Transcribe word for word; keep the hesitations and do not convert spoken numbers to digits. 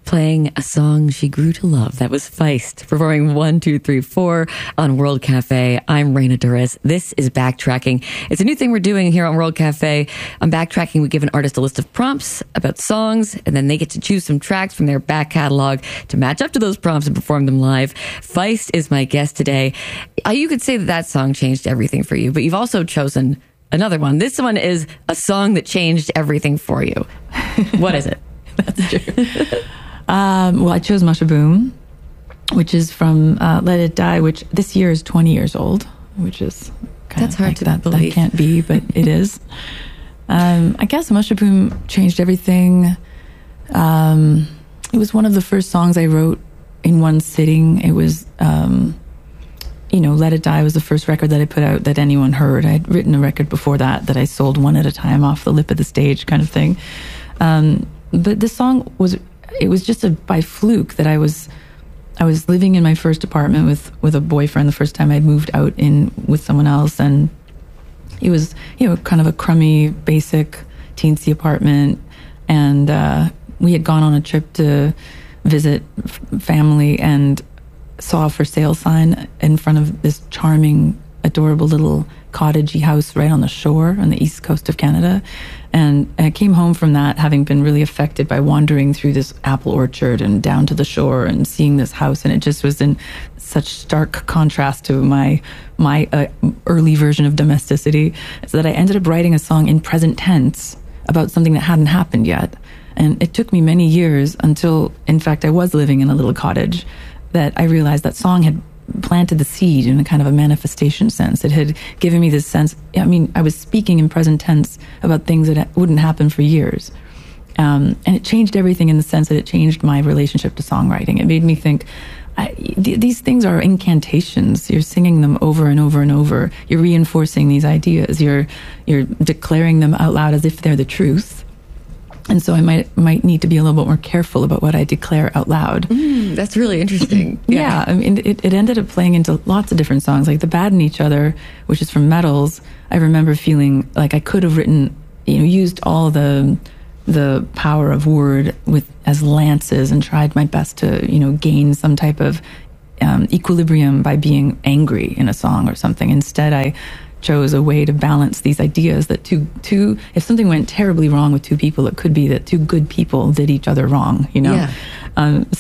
playing a song she grew to love. That was Feist, performing one, two, three, four on World Cafe. I'm Reina Torres. This is Backtracking. It's a new thing we're doing here on World Cafe. On Backtracking, we give an artist a list of prompts about songs, and then they get to choose some tracks from their back catalog to match up to those prompts and perform them live. Feist is my guest today. Uh, You could say that that song changed everything for you, but you've also chosen another one. This one is a song that changed everything for you. What is it? That's true. um, well, I chose Musha Boom, which is from uh, Let It Die, which this year is twenty years old, which is kind That's of hard like to that, believe. that can't be, but it is. Um, I guess Musha Boom changed everything. Um, it was one of the first songs I wrote in one sitting. It was, um, you know, Let It Die was the first record that I put out that anyone heard. I'd written a record before that that I sold one at a time off the lip of the stage kind of thing. Um, but this song was, it was just a, by fluke that I was, I was living in my first apartment with, with a boyfriend the first time I'd moved out in with someone else. And it was, you know, kind of a crummy, basic, teensy apartment. And, uh, we had gone on a trip to visit f- family and saw a for sale sign in front of this charming, adorable little cottagey house right on the shore on the east coast of Canada. And I came home from that having been really affected by wandering through this apple orchard and down to the shore and seeing this house. And it just was in such stark contrast to my my uh, early version of domesticity, so that I ended up writing a song in present tense about something that hadn't happened yet. And it took me many years until, in fact, I was living in a little cottage, that I realized that song had planted the seed in a kind of a manifestation sense. It had given me this sense, I mean, I was speaking in present tense about things that wouldn't happen for years. Um, and it changed everything in the sense that it changed my relationship to songwriting. It made me think, I, th- these things are incantations. You're singing them over and over and over. You're reinforcing these ideas. You're, you're declaring them out loud as if they're the truth. And so I might might need to be a little bit more careful about what I declare out loud. Mm, that's really interesting. Yeah, yeah, I mean, it, it ended up playing into lots of different songs, like The Bad in Each Other, which is from Metals. I remember feeling like I could have written, you know, used all the the power of word with as lances and tried my best to, you know, gain some type of um, equilibrium by being angry in a song or something. Instead, I chose a way to balance these ideas that two, two, if something went terribly wrong with two people, it could be that two good people did each other wrong, you know? Yeah. Um,